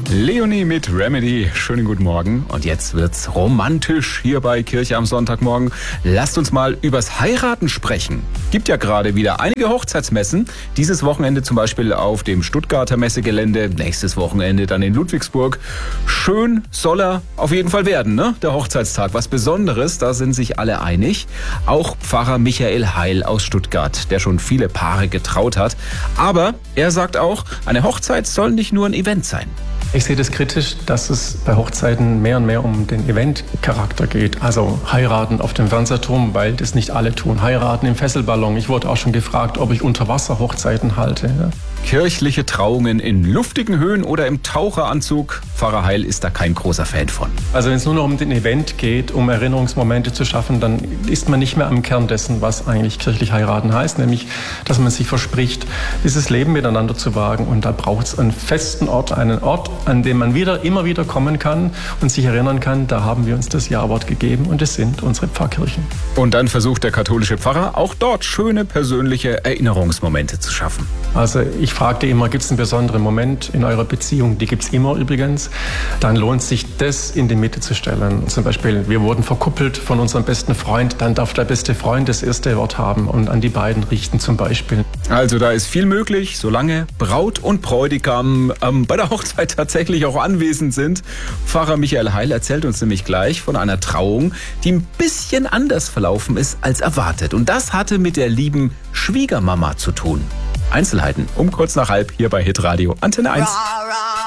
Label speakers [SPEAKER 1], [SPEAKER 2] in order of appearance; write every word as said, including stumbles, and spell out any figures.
[SPEAKER 1] Leonie mit Remedy. Schönen guten Morgen. Und jetzt wird's romantisch hier bei Kirche am Sonntagmorgen. Lasst uns mal übers Heiraten sprechen. Gibt ja gerade wieder einige Hochzeitsmessen. Dieses Wochenende zum Beispiel auf dem Stuttgarter Messegelände. Nächstes Wochenende dann in Ludwigsburg. Schön soll er auf jeden Fall werden, ne? Der Hochzeitstag. Was Besonderes, da sind sich alle einig. Auch Pfarrer Michael Heil aus Stuttgart, der schon viele Paare getraut hat. Aber er sagt auch, eine Hochzeit soll nicht nur ein Event sein.
[SPEAKER 2] Ich sehe das kritisch, dass es bei Hochzeiten mehr und mehr um den Eventcharakter geht. Also heiraten auf dem Fernsehturm, weil das nicht alle tun. Heiraten im Fesselballon. Ich wurde auch schon gefragt, ob ich Unterwasser-Hochzeiten halte. Ja.
[SPEAKER 1] Kirchliche Trauungen in luftigen Höhen oder im Taucheranzug. Pfarrer Heil ist da kein großer Fan von.
[SPEAKER 2] Also wenn es nur noch um den Event geht, um Erinnerungsmomente zu schaffen, dann ist man nicht mehr am Kern dessen, was eigentlich kirchlich heiraten heißt. Nämlich, dass man sich verspricht, dieses Leben miteinander zu wagen. Und da braucht es einen festen Ort, einen Ort, an dem man wieder, immer wieder kommen kann und sich erinnern kann, da haben wir uns das Ja-Wort gegeben und es sind unsere Pfarrkirchen.
[SPEAKER 1] Und dann versucht der katholische Pfarrer auch dort schöne persönliche Erinnerungsmomente zu schaffen.
[SPEAKER 2] Also ich fragte immer, gibt es einen besonderen Moment in eurer Beziehung? Die gibt es immer übrigens. Dann lohnt sich das in die Mitte zu stellen. Zum Beispiel, wir wurden verkuppelt von unserem besten Freund, dann darf der beste Freund das erste Wort haben und an die beiden richten zum Beispiel.
[SPEAKER 1] Also da ist viel möglich, solange Braut und Bräutigam ähm, bei der Hochzeit tatsächlich auch anwesend sind. Pfarrer Michael Heil erzählt uns nämlich gleich von einer Trauung, die ein bisschen anders verlaufen ist als erwartet. Und das hatte mit der lieben Schwiegermama zu tun. Einzelheiten um kurz nach halb hier bei Hitradio Antenne eins.